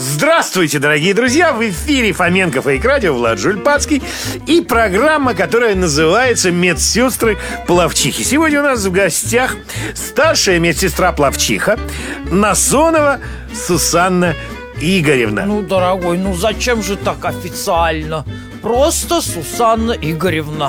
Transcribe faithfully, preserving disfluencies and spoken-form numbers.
Здравствуйте, дорогие друзья! В эфире Фоменко Фейк Радио, Влад Жульпацкий. И программа, которая называется «Медсестры-пловчихи». Сегодня у нас в гостях старшая медсестра-пловчиха Насонова Сусанна Игоревна. Ну, дорогой, ну зачем же так официально? Просто Сусанна Игоревна.